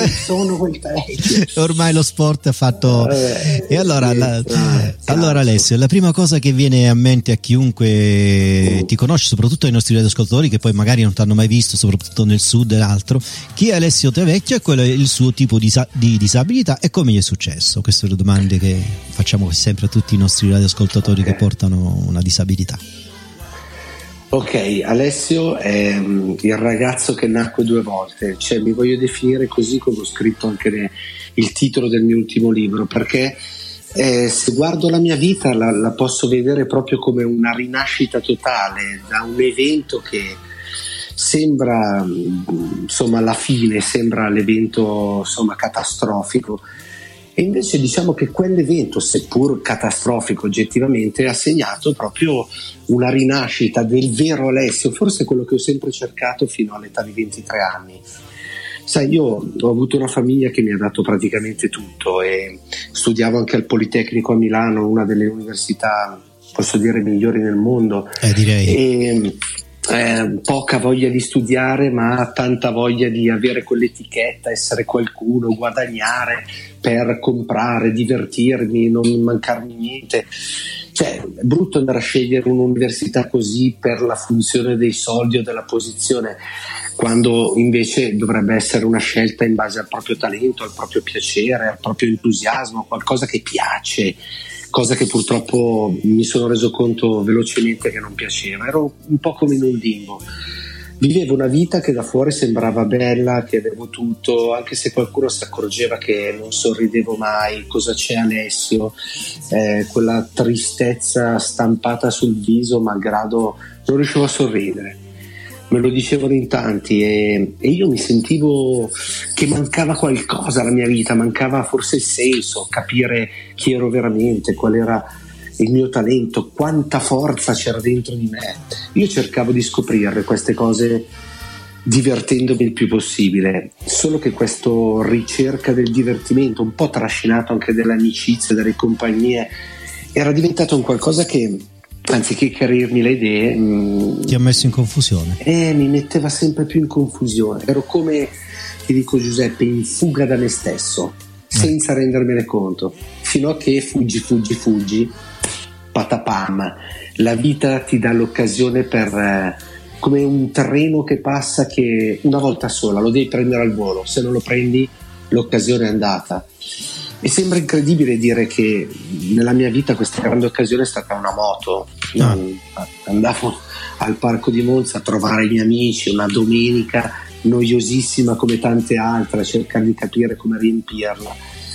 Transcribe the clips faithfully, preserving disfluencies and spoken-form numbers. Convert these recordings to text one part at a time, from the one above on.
non sono quel vecchio. Ormai lo sport ha fatto. Eh, e allora, eh, la, eh, allora Alessio, la prima cosa che viene a mente a chiunque ti conosce, soprattutto ai nostri radioascoltatori che poi magari non ti hanno mai visto, soprattutto nel sud e l'altro, chi è Alessio Tavecchio e quello è il suo tipo di, di disabilità e come gli è successo? Queste sono le domande che facciamo sempre a tutti i nostri radioascoltatori okay. che portano una disabilità. Ok, Alessio è um, il ragazzo che nacque due volte, cioè mi voglio definire così come ho scritto anche ne, il titolo del mio ultimo libro, perché eh, se guardo la mia vita la, la posso vedere proprio come una rinascita totale da un evento che sembra insomma la fine, sembra l'evento insomma catastrofico. E invece diciamo che quell'evento, seppur catastrofico oggettivamente, ha segnato proprio una rinascita del vero Alessio, forse quello che ho sempre cercato fino all'età di ventitré anni. Sai, io ho avuto una famiglia che mi ha dato praticamente tutto e studiavo anche al Politecnico a Milano, una delle università, posso dire, migliori nel mondo. Eh, direi. E, Eh, poca voglia di studiare ma tanta voglia di avere quell'etichetta, essere qualcuno, guadagnare per comprare, divertirmi, non mancarmi niente. Cioè è brutto andare a scegliere un'università così per la funzione dei soldi o della posizione, quando invece dovrebbe essere una scelta in base al proprio talento, al proprio piacere, al proprio entusiasmo, qualcosa che piace, cosa che purtroppo mi sono reso conto velocemente che non piaceva. Ero un po' come in un limbo, vivevo una vita che da fuori sembrava bella, che avevo tutto, anche se qualcuno si accorgeva che non sorridevo mai. Cosa c'è Alessio? Eh, quella tristezza stampata sul viso, malgrado non riuscivo a sorridere. Me lo dicevano in tanti e, e io mi sentivo che mancava qualcosa alla mia vita, mancava forse il senso, capire chi ero veramente, qual era il mio talento, quanta forza c'era dentro di me. Io cercavo di scoprirle queste cose divertendomi il più possibile, solo che questa ricerca del divertimento, un po' trascinato anche dall'amicizia, dalle compagnie, era diventato un qualcosa che anziché chiarirmi le idee mh, ti ha messo in confusione. Eh, mi metteva sempre più in confusione. Ero come, ti dico Giuseppe, in fuga da me stesso, senza eh. rendermene conto, fino a che fuggi, fuggi, fuggi, patapam, la vita ti dà l'occasione per, eh, come un treno che passa, che una volta sola lo devi prendere al volo, se non lo prendi l'occasione è andata. E sembra incredibile dire che nella mia vita questa grande occasione è stata una moto. No. Andavo al Parco di Monza a trovare i miei amici una domenica noiosissima come tante altre, a cercare di capire come riempirla.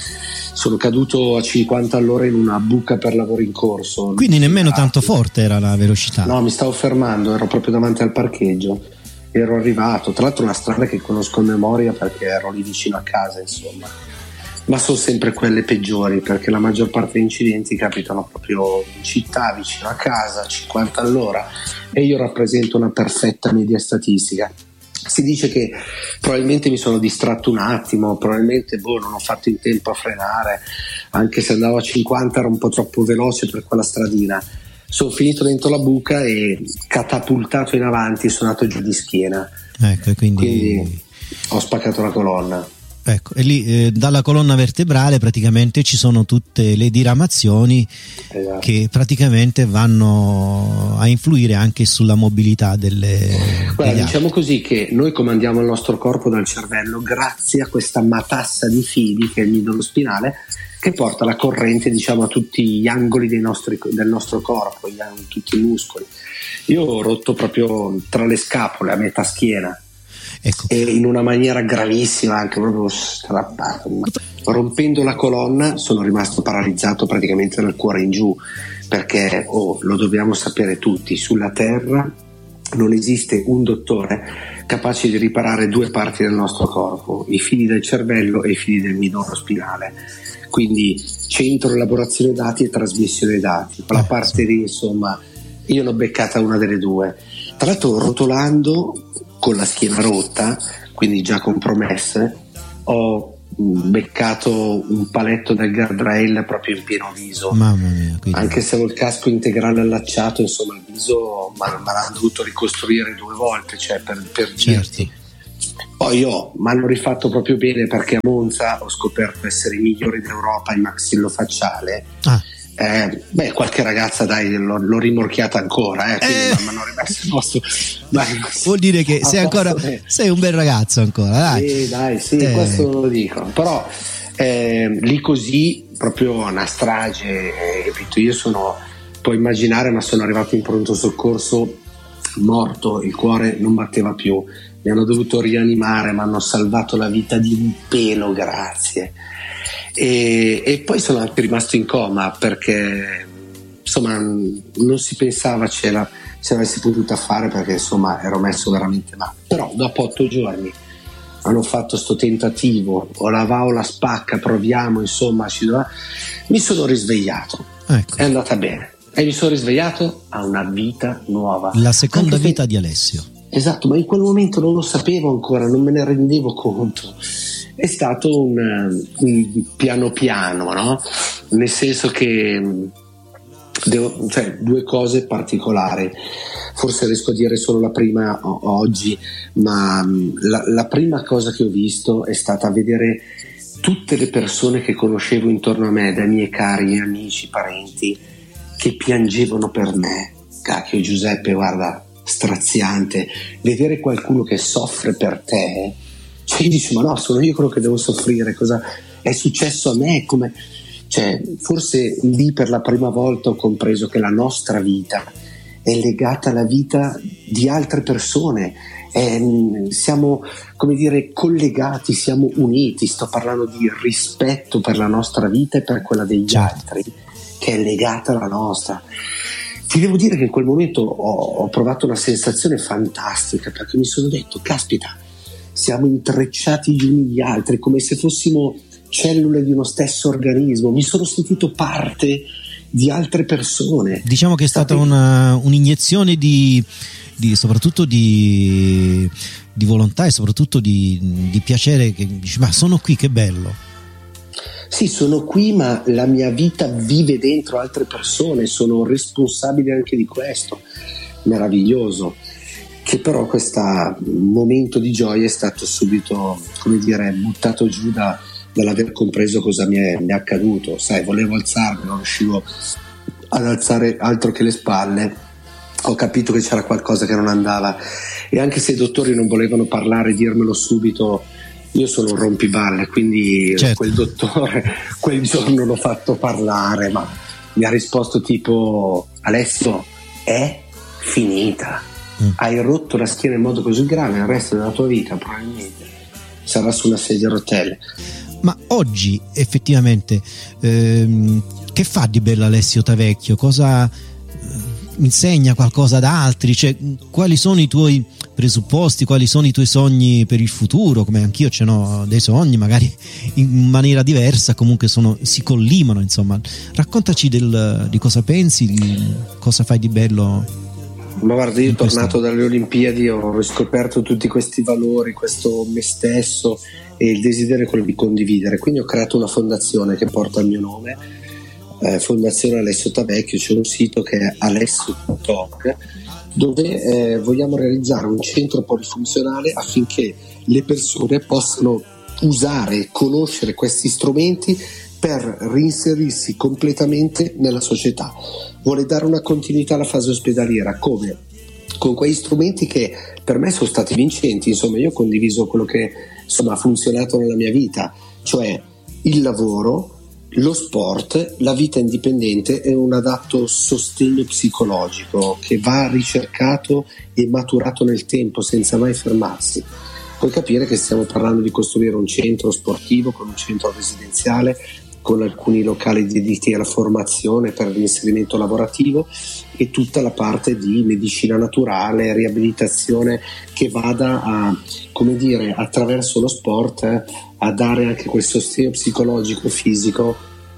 Sono caduto a cinquanta all'ora in una buca per lavoro in corso. Quindi nemmeno tanto forte era la velocità? No, mi stavo fermando, ero proprio davanti al parcheggio, ero arrivato, tra l'altro una strada che conosco a memoria perché ero lì vicino a casa, insomma. Ma sono sempre quelle peggiori, perché la maggior parte degli incidenti capitano proprio in città, vicino a casa, cinquanta all'ora, e io rappresento una perfetta media statistica. Si dice che probabilmente mi sono distratto un attimo, probabilmente boh, non ho fatto in tempo a frenare, anche se andavo a cinquanta ero un po' troppo veloce per quella stradina. Sono finito dentro la buca e catapultato in avanti, sono andato giù di schiena. Ecco, quindi... quindi ho spaccato la colonna. Ecco, e lì eh, dalla colonna vertebrale praticamente ci sono tutte le diramazioni, esatto, che praticamente vanno a influire anche sulla mobilità delle. Guarda, diciamo così che noi comandiamo il nostro corpo dal cervello grazie a questa matassa di fili che è il midollo spinale, che porta la corrente, diciamo, a tutti gli angoli dei nostri, del nostro corpo, gli, tutti i muscoli. Io ho rotto proprio tra le scapole, a metà schiena. Ecco. E in una maniera gravissima, anche proprio strappato. Rompendo la colonna sono rimasto paralizzato praticamente dal cuore in giù, perché oh, lo dobbiamo sapere tutti, sulla terra non esiste un dottore capace di riparare due parti del nostro corpo, i fili del cervello e i fili del midollo spinale. Quindi centro elaborazione dati e trasmissione dati, quella parte lì, insomma, io l'ho beccata una delle due. Tra l'altro rotolando con la schiena rotta, quindi già compromesse, ho beccato un paletto del guardrail proprio in pieno viso. Mamma mia, quindi... anche se avevo il casco integrale allacciato, insomma il viso me l'hanno dovuto ricostruire due volte, cioè per, per certo. dirti. Poi io mi hanno rifatto proprio bene, perché a Monza ho scoperto essere i migliori d'Europa in maxillofacciale. Ah. Eh, beh, qualche ragazza dai l'ho, l'ho rimorchiata ancora, eh, quindi eh. mi hanno rimesso il posto. Dai, vuol dire che sei ancora eh. sei un bel ragazzo ancora, dai. Sì, dai, sì, eh. questo lo dico. Però eh, lì così, proprio una strage, eh, capito? Io sono, puoi immaginare, ma sono arrivato in pronto soccorso morto, il cuore non batteva più, mi hanno dovuto rianimare, mi hanno salvato la vita di un pelo, grazie. E, e poi sono anche rimasto in coma, perché insomma non si pensava ce, la, ce l'avessi potuta fare, perché insomma ero messo veramente male. Però dopo otto giorni hanno fatto sto tentativo, o la va o la spacca, proviamo, insomma ci doveva... mi sono risvegliato, ecco. È andata bene e mi sono risvegliato a una vita nuova, la seconda anche vita se... di Alessio. Esatto, ma in quel momento non lo sapevo ancora, non me ne rendevo conto. È stato un, un piano piano, no? Nel senso che devo, cioè, due cose particolari. Forse riesco a dire solo la prima o- oggi, ma la, la prima cosa che ho visto è stata vedere tutte le persone che conoscevo intorno a me, dai miei cari, amici, parenti, che piangevano per me. Cacchio Giuseppe, guarda, straziante vedere qualcuno che soffre per te, cioè dici ma no, sono io quello che devo soffrire, cosa è successo a me, come, cioè forse lì per la prima volta ho compreso che la nostra vita è legata alla vita di altre persone, è, siamo come dire collegati, siamo uniti, sto parlando di rispetto per la nostra vita e per quella degli altri che è legata alla nostra. Ti devo dire che in quel momento ho, ho provato una sensazione fantastica, perché mi sono detto, caspita, siamo intrecciati gli uni gli altri, come se fossimo cellule di uno stesso organismo. Mi sono sentito parte di altre persone. Diciamo che è stata una, un'iniezione di, di soprattutto di, di volontà e soprattutto di, di piacere, che dici, ma sono qui, che bello. Sì, sono qui, ma la mia vita vive dentro altre persone, sono responsabile anche di questo. Meraviglioso. Che però questo momento di gioia è stato subito, come dire, buttato giù da, dall'aver compreso cosa mi è, mi è accaduto. Sai, volevo alzarmi, non riuscivo ad alzare altro che le spalle. Ho capito che c'era qualcosa che non andava, e anche se i dottori non volevano parlare, dirmelo subito, io sono un rompiballe, quindi certo. Quel dottore quel giorno l'ho fatto parlare, ma mi ha risposto tipo: Alessio, è finita, mm. hai rotto la schiena in modo così grave, il resto della tua vita probabilmente sarà su una sedia a rotelle. Ma oggi effettivamente ehm, che fa di bello Alessio Tavecchio? Cosa insegna qualcosa ad altri? Cioè, quali sono i tuoi presupposti, quali sono i tuoi sogni per il futuro? Come anch'io ce n'ho dei sogni, magari in maniera diversa, comunque sono, si collimano, insomma. Raccontaci del, di cosa pensi, di cosa fai di bello. Ma guarda, io tornato dalle Olimpiadi ho riscoperto tutti questi valori, questo me stesso e il desiderio quello di condividere, quindi ho creato una fondazione che porta il mio nome, eh, Fondazione Alessio Tavecchio. C'è un sito che è alessio punto org, dove eh, vogliamo realizzare un centro polifunzionale affinché le persone possano usare e conoscere questi strumenti per reinserirsi completamente nella società. Vuole dare una continuità alla fase ospedaliera, come? Con quegli strumenti che per me sono stati vincenti. Insomma, io ho condiviso quello che insomma ha funzionato nella mia vita, cioè il lavoro, lo sport, la vita indipendente e un adatto sostegno psicologico che va ricercato e maturato nel tempo senza mai fermarsi. Puoi capire che stiamo parlando di costruire un centro sportivo con un centro residenziale, con alcuni locali dediti alla formazione per l'inserimento lavorativo e tutta la parte di medicina naturale, riabilitazione, che vada a, come dire, attraverso lo sport eh, a dare anche quel sostegno psicologico, fisico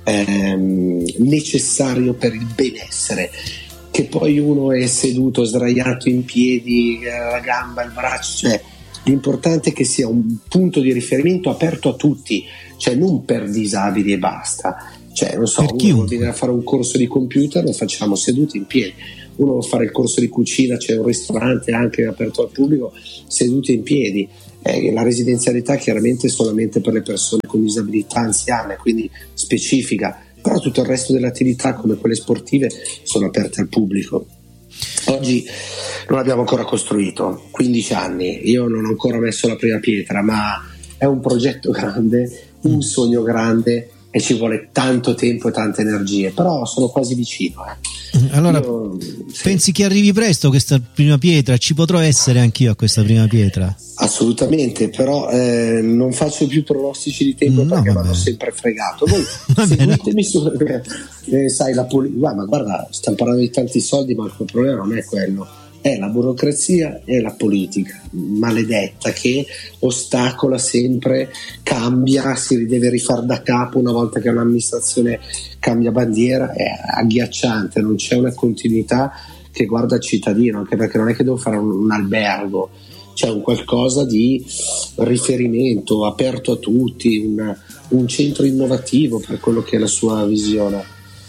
ehm, necessario per il benessere. Che poi uno è seduto, sdraiato in piedi, la gamba, il braccio, cioè l'importante è che sia un punto di riferimento aperto a tutti, cioè non per disabili e basta. Cioè, non so, uno vuole venire a fare un corso di computer, lo facciamo seduti in piedi. Uno vuole fare il corso di cucina, c'è un ristorante anche aperto al pubblico, seduti in piedi. eh, la residenzialità chiaramente è solamente per le persone con disabilità anziane, quindi specifica, però tutto il resto delle attività come quelle sportive sono aperte al pubblico. Oggi non abbiamo ancora costruito, quindici anni, io non ho ancora messo la prima pietra, ma è un progetto grande, un sogno grande e ci vuole tanto tempo e tante energie, però sono quasi vicino. Eh. Allora, io, pensi sì. che arrivi presto questa prima pietra? Ci potrò essere anch'io a questa prima pietra? Assolutamente, però eh, non faccio più pronostici di tempo, no, perché mi vabbè. hanno sempre fregato. Voi Vabbè, seguitemi su, eh, sai, la poli- guarda, ma guarda, stiamo parlando di tanti soldi, ma il problema non è quello, è la burocrazia e la politica maledetta che ostacola sempre, cambia, si deve rifare da capo una volta che un'amministrazione cambia bandiera, è agghiacciante, non c'è una continuità che guarda il cittadino, anche perché non è che devo fare un, un albergo, c'è un qualcosa di riferimento aperto a tutti, un, un centro innovativo per quello che è la sua visione.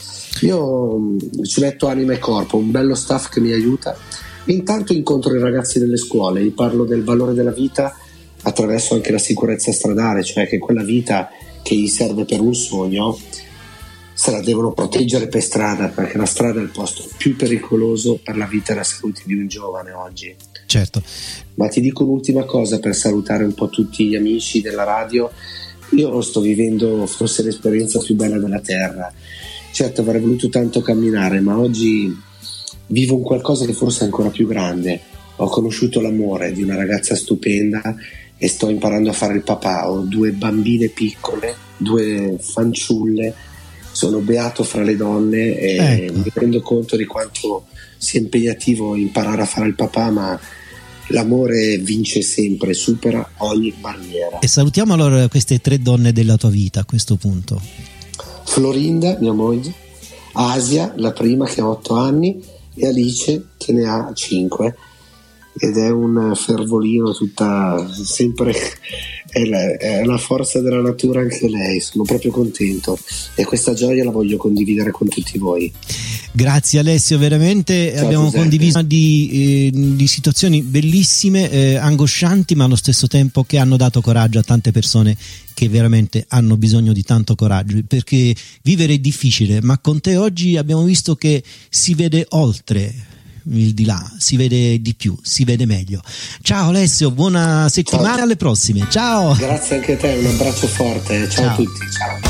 Io mh, ci metto anima e corpo, un bello staff che mi aiuta. Intanto incontro i ragazzi delle scuole, gli parlo del valore della vita attraverso anche la sicurezza stradale, cioè che quella vita che gli serve per un sogno se la devono proteggere per strada, perché la strada è il posto più pericoloso per la vita e la salute di un giovane oggi. Certo. Ma ti dico un'ultima cosa per salutare un po' tutti gli amici della radio. Io sto vivendo forse l'esperienza più bella della terra. Certo, avrei voluto tanto camminare, ma oggi vivo un qualcosa che forse è ancora più grande. Ho conosciuto l'amore di una ragazza stupenda e sto imparando a fare il papà. Ho due bambine piccole, due fanciulle, sono beato fra le donne e ecco. Mi rendo conto di quanto sia impegnativo imparare a fare il papà, ma l'amore vince sempre, supera ogni barriera. E salutiamo allora queste tre donne della tua vita a questo punto. Florinda, mia moglie, Asia, la prima che ha otto anni, e Alice che ne ha cinque, ed è un fervolino tutta sempre, è la, è la forza della natura anche lei. Sono proprio contento e questa gioia la voglio condividere con tutti voi. Grazie Alessio, veramente. Ciao, abbiamo Giuseppe. Condiviso di, eh, di situazioni bellissime, eh, angoscianti, ma allo stesso tempo che hanno dato coraggio a tante persone che veramente hanno bisogno di tanto coraggio, perché vivere è difficile, ma con te oggi abbiamo visto che si vede oltre il di là, si vede di più, si vede meglio. Ciao Alessio, buona settimana, ciao. Alle prossime, ciao. Grazie anche a te, un abbraccio forte, ciao, ciao. A tutti, ciao.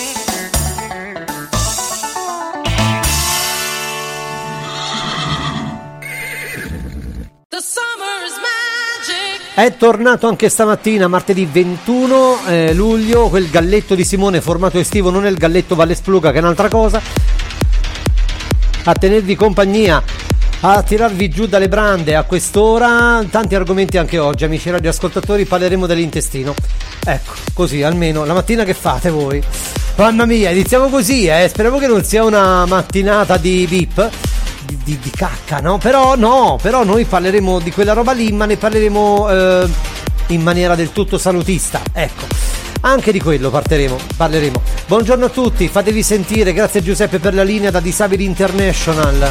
È tornato anche stamattina, martedì ventuno eh, luglio, quel galletto di Simone formato estivo, non è il galletto Valle Spluga che è un'altra cosa, a tenervi compagnia, a tirarvi giù dalle brande a quest'ora. Tanti argomenti anche oggi, amici radioascoltatori, parleremo dell'intestino. Ecco, così almeno la mattina che fate voi? Mamma mia, iniziamo così, eh. Speriamo che non sia una mattinata di bip. Di, di, di cacca, no? Però no, però noi parleremo di quella roba lì, ma ne parleremo eh, in maniera del tutto salutista, ecco, anche di quello parleremo, parleremo. Buongiorno a tutti, fatevi sentire, grazie a Giuseppe per la linea da Disabili International.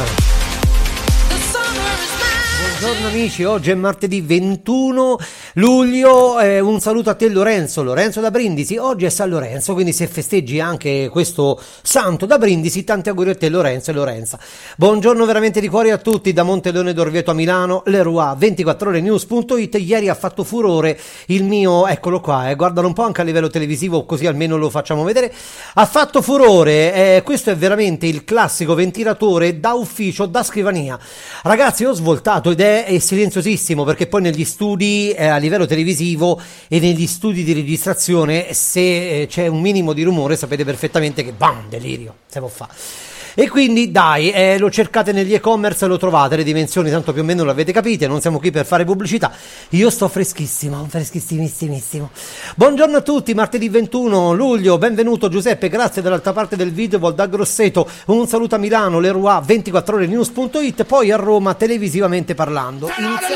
Buongiorno amici, oggi è martedì ventuno luglio, eh, un saluto a te Lorenzo, Lorenzo da Brindisi, oggi è San Lorenzo, quindi se festeggi anche questo santo da Brindisi, tanti auguri a te Lorenzo e Lorenza. Buongiorno veramente di cuore a tutti da Monteleone d'Orvieto a Milano, Leroy ventiquattro ore news punto it, ieri ha fatto furore il mio, eccolo qua, eh, guardalo un po' anche a livello televisivo così almeno lo facciamo vedere, ha fatto furore, eh, questo è veramente il classico ventilatore da ufficio, da scrivania. Ragazzi, ho svoltato ed è è silenziosissimo perché poi negli studi eh, a livello televisivo e negli studi di registrazione se eh, c'è un minimo di rumore sapete perfettamente che bam, delirio, se può fare. E quindi dai, eh, lo cercate negli e-commerce e lo trovate, le dimensioni tanto più o meno le avete capite, non siamo qui per fare pubblicità, io sto freschissimo, freschissimissimissimo. Buongiorno a tutti, martedì ventuno luglio, benvenuto Giuseppe, grazie dall'altra parte del video da Grosseto, un saluto a Milano, Leroy ventiquattro ore news punto it, poi a Roma televisivamente parlando. Inizia-